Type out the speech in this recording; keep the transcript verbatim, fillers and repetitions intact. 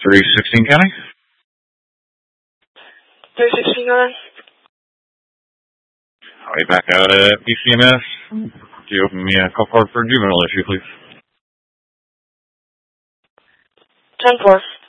three sixteen County. three sixteen County. I'll be back out at B C M S. Could you open me a call card for a juvenile issue, please? ten four.